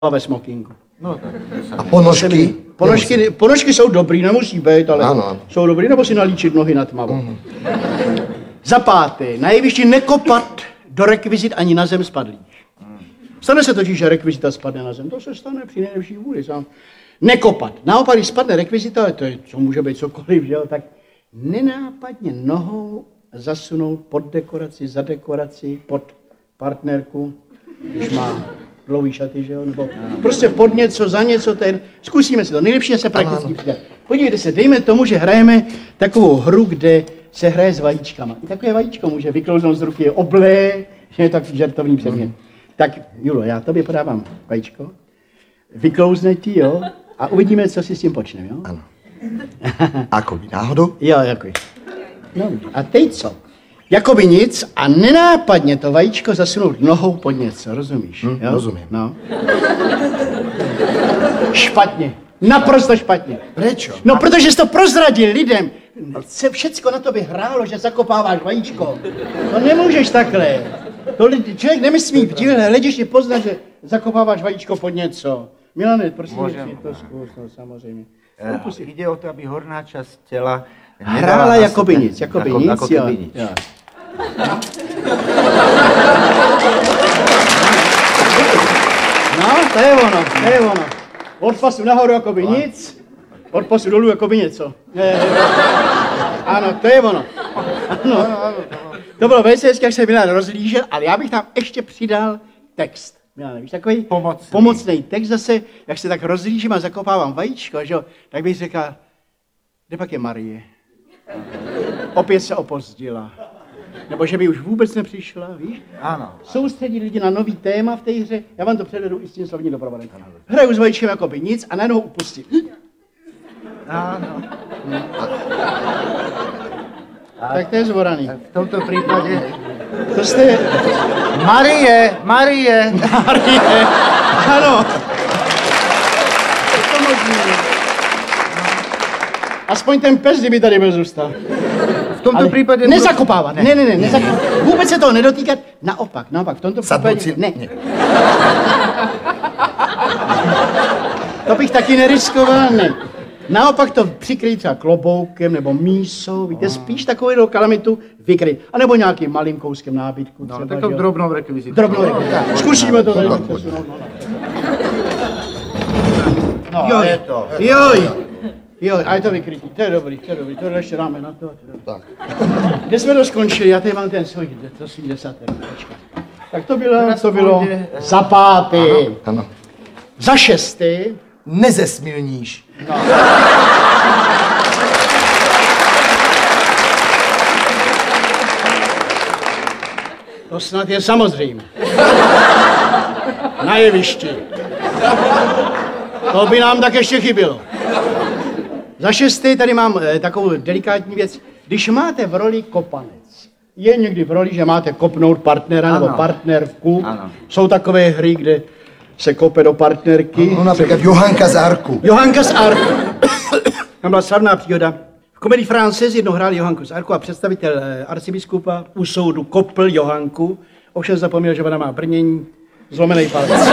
ve smokingu. No, tak. A ponožky? Ponožky jsou dobrý, nemusí být, ale ano. Jsou dobrý, nebo si nalíčit nohy na tmavo. Za páté, na jevišti nekopat do rekvizit ani na zem spadlých. Stane se totiž, že rekvizita spadne na zem, to se stane při nejlepší vůli sám. Nekopat. Naopak, když spadne rekvizita, ale to je, co může být cokoliv, že jo, tak nenápadně nohou zasunout pod dekoraci, za dekoraci, pod partnerku, když má dlouhý šaty, že jo, nebo prostě pod něco, za něco, zkusíme si to, nejlepší je se prakticky přidat. Podívejte se, dejme tomu, že hrajeme takovou hru, kde se hraje s vajíčkama. I takové vajíčko může vyklouznout z ruky, je oblé, že je tak žertovný předmět. Tak, Julo, já tobě podávám vajíčko, vyklouzne ti, jo, a uvidíme, co si s tím počneme, jo? Ano. Jakoby náhodou? Jo, jakoby. No, a teď co? Jakoby nic a nenápadně to vajíčko zasunout nohou pod něco, rozumíš? Jo? Rozumím. No. Špatně. Naprosto špatně. Prečo? No, protože jsi to prozradil lidem. Se všecko na tobě hrálo, že zakopáváš vajíčko. No nemůžeš takhle. To člověk nemyslí, lidi si poznat, že zakopáváš vajíčko pod něco. Milane, prosím, si to zkus, no, samozřejmě. Jde o to, aby horná část těla hrála jakoby nic, jakoby nic, jo. No, to je ono. Od pasu nahoru jakoby nic, od pasu dolů jakoby něco. Ano, to je ono. Ano. To bylo velice hezky, jak se Milan rozlížel, ale já bych tam ještě přidal text. Milan, víš, takový pomocný text zase, jak se tak rozlížím a zakopávám vajíčko, že jo, tak bych řekl, kde pak je Marie? Opět se opozdila. Nebo že by už vůbec nepřišla, víš? Ano. Soustředit lidi na nový téma v té hře, já vám to předvedu i s tím slovním doprovodem. Hraju s vajíčkem jakoby nic a najednou upustím. Ano. Tak to je zvoraný. V tomto případě... To jste... Marie. Ano. To možný. Aspoň ten pes, kdyby tady byl zůstal. V tomto případě... Nezakopávat. Ne, nezakopávat. Vůbec se toho nedotýkat. Naopak, v tomto případě... Ne. To bych taky neriskoval, ne. Naopak to přikryt třeba kloboukem nebo mísou, víte, spíš takovou kalamitu vykryt. A nebo nějakým malým kouskem nábytku. No, takovou drobnou rekvizitu. Zkusíme to tady přesunout. No, je to. Jo, a je to vykrytí, to je dobrý, to ještě dáme na to. Tak. Kde jsme to skončili, já tady mám ten svůj desatek, počkat. Tak to bylo za páté. Ano. Za šesté. Nezesmilníš. No. To snad je samozřejmé. Na jevišti. To by nám tak ještě chybělo. Za šesté tady mám takovou delikátní věc. Když máte v roli kopanec, je někdy v roli, že máte kopnout partnera nebo partnerku. Ano. Jsou takové hry, kde se kope do partnerky. No, například Johanka z Arku. Tam byla slavná příhoda. V Comédie Française jednou hráli Johanku z Arku a představitel arcibiskupa u soudu kopl Johanku. Ovšem zapomněl, že ona má brnění, zlomený palec.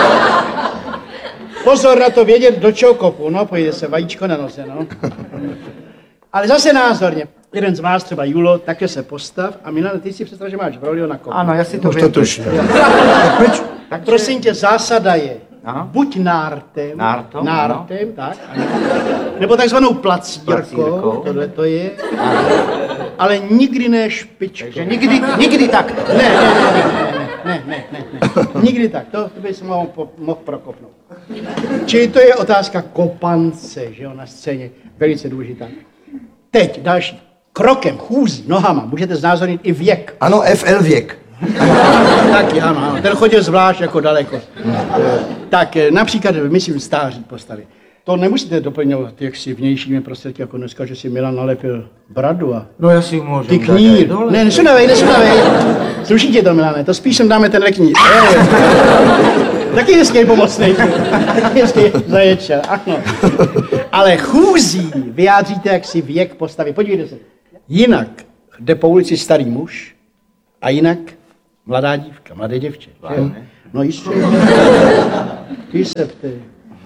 Pozor na to vědět, do čeho kopu. No, pojde se vajíčko na noze, no. Ale zase názorně. Jeden z vás, třeba Julo, také se postav a Milan, ty si představ, že máš v roli na kopu. Ano, já si to vím. Tak prosím tě, zásada je, buď nártem, tak, nebo takzvanou placírkou, tohle to je, ale nikdy ne špičkou. Takže nikdy tak. Ne. Nikdy tak, to bys mohl prokopnout. Čili to je otázka kopance, že jo, na scéně, velice důležitá. Teď další. Krokem, chůzí, nohama, můžete znázornit i věk. Ano, FL věk. Taky, ano, ten chodil zvlášť jako daleko. Tak například, myslím, stáří postavy. To nemusíte doplňovat jaksi vnějšími prostředky, jako dneska, že si Milan nalepil bradu a... No já si můžu. Ty knír. Ne, nesunavej. Sluší tě to, Milane, to spíš sem dáme tenhle knír. Taky hezký pomocnej. Hezký zaječel, ano. Ale chůzí vyjádříte jaksi věk postavy. Podívejte se. Jinak jde po ulici starý muž a jinak mladá dívka, mladé děvče. No jistě. Ty se ptej.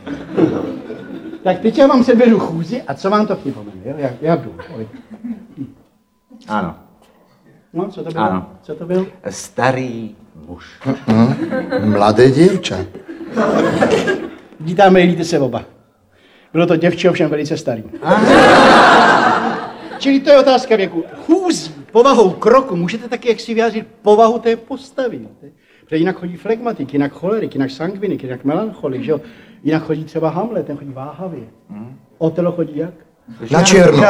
Tak teď já vám předvedu chůzi a co vám to připomene, jo? Já jdu. Ano. No, co to bylo? Ano. Co to bylo? Starý muž. Mladé děvče. Dítáme, líte se oba. Bylo to děvče, ovšem velice starý. Čili to je otázka věku. Chůzí, povahou kroku, můžete taky jak si vyjádřit povahu té postavy. Protože jinak chodí flegmatik, jinak cholerik, jinak sangvinik, jinak melancholik, že jo? Jinak chodí třeba Hamlet, ten chodí váhavě. Otelo chodí jak? Na černo.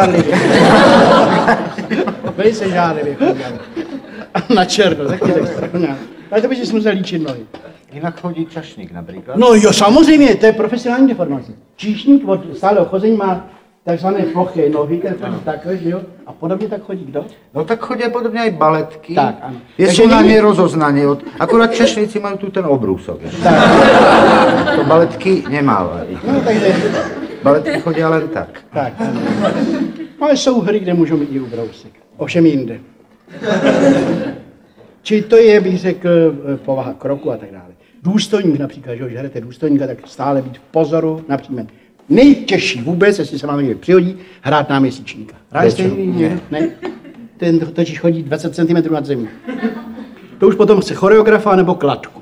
Velice žádlivě chodí. Na černo, taky tak strašně. Ale to by si musel líčit nohy. Jinak chodí čašník například. No jo, samozřejmě, to je profesionální deformace. Číšník od stáleho chození má takzvané ploché nohy, ten chodí takhle, že jo? A podobně tak chodí kdo? No tak chodí podobně i baletky. Tak, ano. Jsou na ně rozoznaní, akorát čašníci mají tu ten obrůsok. To baletky nemávají. No, takže... Baletky chodí ale tak. Tak, ano. Ale jsou hry, kde můžou mít i ubrousek. Ovšem jinde. Čili to je, bych řekl, povaha kroku a tak dále. Důstojník například, že hrajete důstojníka, tak stále být v pozoru, například. Nejtěžší vůbec, jestli se vám někdy přihodí, hrát náměsíčníka. Hráte někdy? Ne. Ten totiž chodí 20 cm nad zemí. To už potom se choreografa nebo kladku.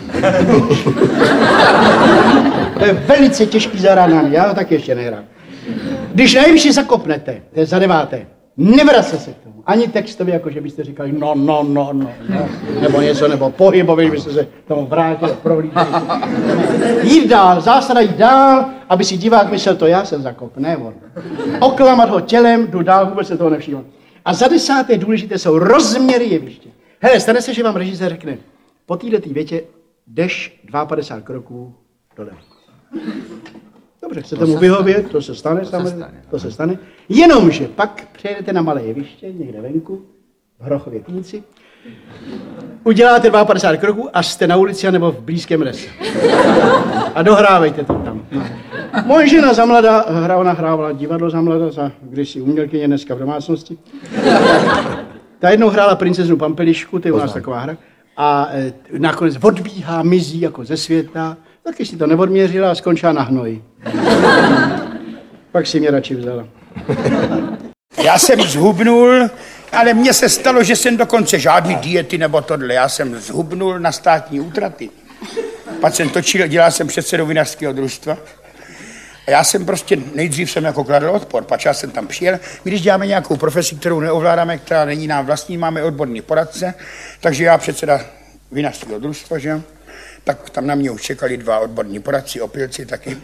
To je velice těžký zahrádání, já ho taky ještě nehrám. Když nejvyšší zakopnete, to je za 9. Nevrace se k tomu. Ani textově, jako že byste říkali no. Nebo něco, nebo pohybově, že byste se tomu vrátili, prohlídli. Jít dál, zásada jít dál, aby si divák myslel, to já jsem zakop, ne on. Oklamat ho tělem, jdu dál, vůbec se toho nevšímám. A za 10. důležité jsou rozměry jeviště. Hele, stane se, že vám režisér řekne, po této větě jdeš 52 kroků doleva. Dobře, chce tomu vyhovět, to se stane, to se stane. Jenomže pak přejedete na malé jeviště, někde venku, v Hrochově Týnci, uděláte 52 kroků a jste na ulici nebo v blízkém lese. A dohrávejte to tam. Moje žena zamlada, hrávala divadlo zamlada, za kdysi umělkyně, dneska v domácnosti. Ta jednou hrála princeznu Pampelišku, to je u nás taková hra, a nakonec odbíhá, mizí jako ze světa. Taky si to neodměřila a skončila na hnoji. Pak si mě radši vzala. Já jsem zhubnul, ale mně se stalo, že jsem dokonce žádný diety nebo tohle. Já jsem zhubnul na státní útraty. Pak jsem točil, dělal jsem předsedou vinařského družstva. A já jsem prostě, nejdřív jsem jako kladl odpor, pak já jsem tam přijel. My když děláme nějakou profesi, kterou neovládáme, která není nám vlastní, máme odborný poradce, takže já předseda vinařského družstva, že jo? Tak tam na mě už čekali 2 odborní poradci, opilci taky.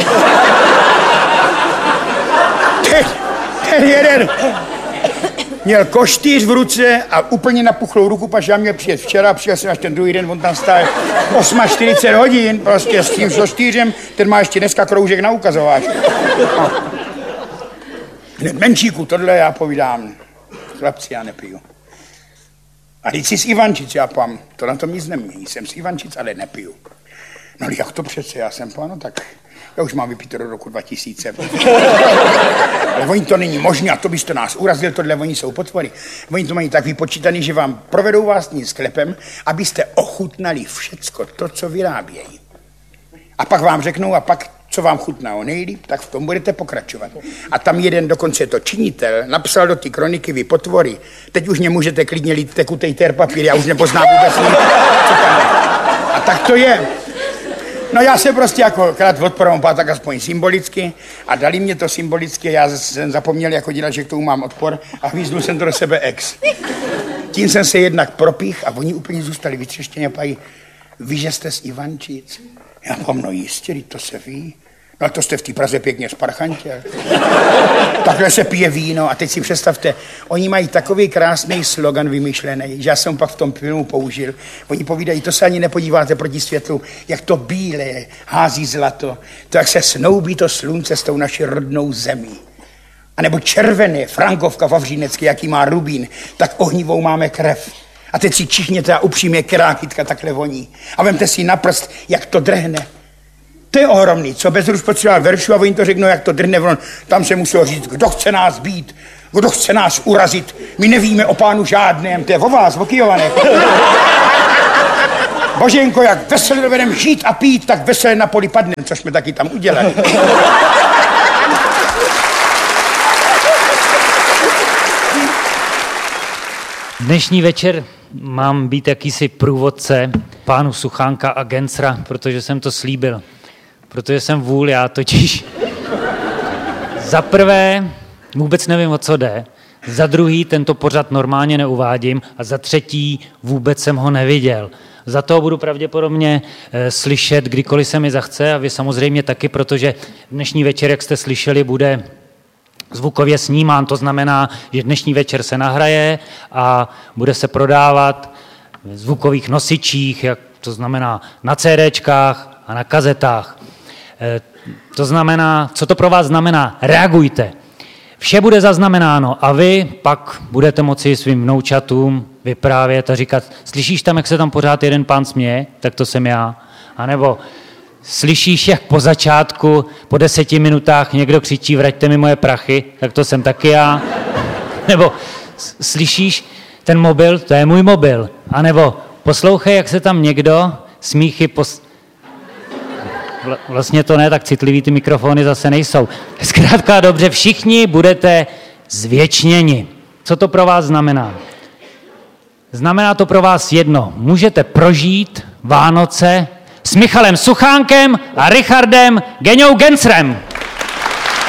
Ten jeden měl koštýř v ruce a úplně napuchlou ruku, pač já měl přijet včera, přijel jsem až ten druhý den, on tam stál 48 hodin, prostě s tím koštýřem, ten má ještě dneska kroužek na ukazováčku. Menšíku, tohle já povídám, chlapci, já nepiju. A teď si z Ivančic, já pám, to na tom nic nemění, jsem z Ivančic, ale nepiju. No jak to přece, já jsem no tak já už mám vypít do roku 2000. Ale oni to není možné a to byste nás urazil, tohle oni jsou potvory. Oni to mají tak vypočítaný, že vám provedou vás tím sklepem, abyste ochutnali všecko to, co vyrábějí. A pak vám řeknou, a pak, co vám chutná nejlíp, tak v tom budete pokračovat. A tam jeden, dokonce to činitel, napsal do té kroniky, vy potvory, teď už nemůžete klidně lít tekutej terpapír, já už nepoznám vůbec nic, co tam je. A tak to je. No já se prostě jako krát odporám, tak aspoň symbolicky a dali mě to symbolicky, já jsem zapomněl jako dělat, že k tomu mám odpor a hvízdnul jsem to do sebe ex. Tím jsem se jednak propích a oni úplně zůstali vytřeštěni a pají, vy, že jste z Ivančic? Já mám, no jistě, to se ví. No to jste v té Praze pěkně sparchantěl. Takhle se pije víno a teď si představte, oni mají takový krásný slogan vymyšlený, že já jsem pak v tom filmu použil. Oni povídají, to se ani nepodíváte proti světlu, jak to bílé hází zlato, to jak se snoubí to slunce s tou naší rodnou zemí. A nebo červené, Frankovka Vavřínecké, jaký má rubín, tak ohnivou máme krev. A teď si čichněte a upřímně, která kytka takhle voní. A vemte si na prst, jak to drhne. To je ohromný, co Bezruč potřeboval veršu a oni to řeknou, jak to drhne. Tam se muselo říct, kdo chce nás být, kdo chce nás urazit. My nevíme o pánu žádném, to je o vás, o Kyjovanech. Boženko, jak veselé dovedem žít a pít, tak veselé na poli padnem, což jsme taky tam udělali. Dnešní večer mám být jakýsi průvodce pánu Suchánka a Gencra, protože jsem to slíbil. Protože jsem vůl, já totiž za prvé vůbec nevím, o co jde, za druhý tento pořad normálně neuvádím a za třetí vůbec jsem ho neviděl. Za to budu pravděpodobně slyšet, kdykoliv se mi zachce a vy samozřejmě taky, protože dnešní večer, jak jste slyšeli, bude zvukově snímán, to znamená, že dnešní večer se nahraje a bude se prodávat v zvukových nosičích, jak to znamená na CDčkách a na kazetách. To znamená, co to pro vás znamená? Reagujte. Vše bude zaznamenáno a vy pak budete moci svým vnoučatům vyprávět a říkat, slyšíš tam, jak se tam pořád jeden pán směje? Tak to jsem já. A nebo slyšíš, jak po začátku, po 10 minutách někdo křičí, vraťte mi moje prachy? Tak to jsem taky já. Nebo slyšíš ten mobil? To je můj mobil. A nebo poslouchej, jak se tam někdo smíchy Vlastně to ne, tak citlivý ty mikrofony zase nejsou. Zkrátka dobře, všichni budete zvěčněni. Co to pro vás znamená? Znamená to pro vás jedno. Můžete prožít Vánoce s Michalem Suchánkem a Richardem Geňou Gencrem.